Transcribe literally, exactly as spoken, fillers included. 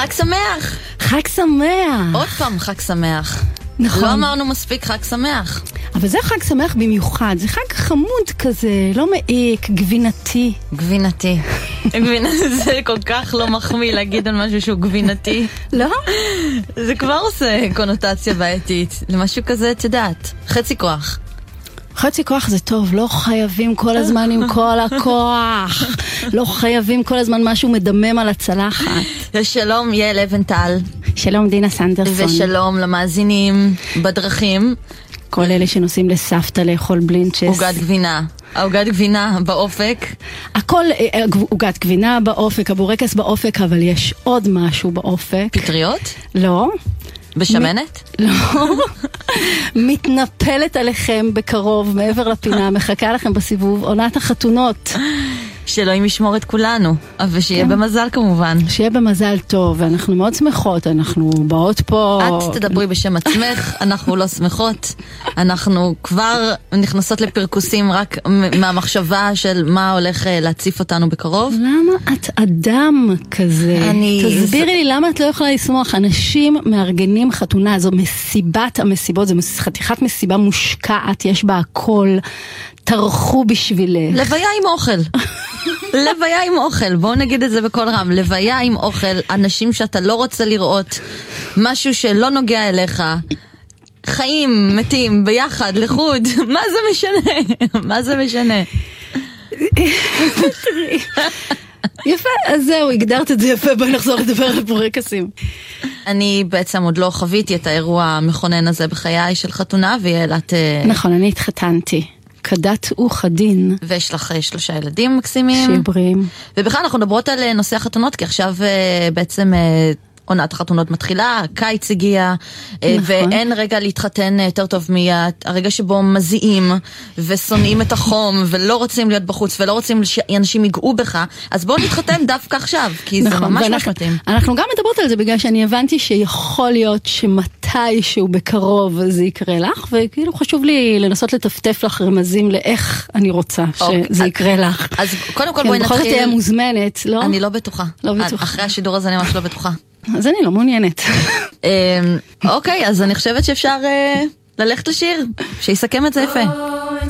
חג שמח. חג שמח. עוד פעם חג שמח. נכון. לא אמרנו מספיק חג שמח. אבל זה חג שמח במיוחד, זה חג חמוד כזה, לא מעיק, גבינתי. גבינתי. גבינתי זה כל כך לא מחמיא להגיד על משהו שהוא גבינתי. לא? זה כבר עושה קונוטציה בעייתית. למשהו כזה, את יודעת, חצי כוח. חצי כוח זה טוב, לא חייבים כל הזמן עם כל הכוח. לא חייבים כל הזמן משהו מדמם על הצלחת. שלום יעל אבנטל. שלום דינה סנדרסון. ושלום למאזינים בדרכים. כל אלה שנוסעים לסבתא לאכול בלינצ'ס. עוגת גבינה. עוגת גבינה באופק. הכל עוגת גבינה באופק, הבורקס באופק, אבל יש עוד משהו באופק. פטריות? לא. בשמנת? לא. מתנפלת עליכם בקרוב, מעבר לפינה, מחכה לכם בסיבוב, עונת החתונות. שאלוהים ישמור את כולנו, ושיהיה במזל כמובן. שיהיה במזל טוב, ואנחנו מאוד שמחות, אנחנו באות פה... את תדברי בשם עצמך, אנחנו לא שמחות, אנחנו כבר נכנסות לפרקוסים רק מהמחשבה של מה הולך להציף אותנו בקרוב. למה את אדם כזה? אני... תסבירי לי למה את לא יכולה לשמוח, אנשים מארגנים חתונה, זו מסיבת המסיבות, זו חתיכת מסיבה מושקעת, יש בה הכל, תרחו בשבילך. לוויה עם אוכל. לוויה עם אוכל, בואו נגיד את זה בכל רם, לוויה עם אוכל, אנשים שאתה לא רוצה לראות, משהו שלא נוגע אליך, חיים, מתים, ביחד, לחוד, מה זה משנה? מה זה משנה? יפה, אז זהו, הגדרת את זה יפה, בואי נחזור לדבר על בורקסים. אני בעצם עוד לא חוויתי את האירוע המכונן הזה בחיי של חתונה, ויעלת... נכון, אני התחתנתי. כדת וכדין. ויש לך שלושה ילדים מקסימים. שיהיו בריאים. ובכלל אנחנו מדברות על נושא החתונות, כי עכשיו בעצם עונת החתונות מתחילה, קיץ הגיע, נכון. ואין רגע להתחתן יותר טוב מהרגע שבו מזיעים, ושונאים את החום, ולא רוצים להיות בחוץ, ולא רוצים שאנשים ייגעו בך, אז בואו נתחתן דווקא עכשיו, כי נכון, זה ממש ממש מתאים. אנחנו גם מדברות על זה, בגלל שאני הבנתי שיכול להיות שמתישהו בקרוב זה יקרה לך, וכאילו חשוב לי לנסות לטפטף לך רמזים לאיך אני רוצה שזה יקרה לך. אז קודם כל בואי נתחיל... בכל זאת תהיה מוזמנת, לא? אני לא בטוחה. לא בטוחה. אחרי השידור הזה אני ממש לא בטוחה. אז אני לא מעוניינת. אוקיי, אז אני חושבת שאפשר ללכת לשיר, שיסכם את זה יפה.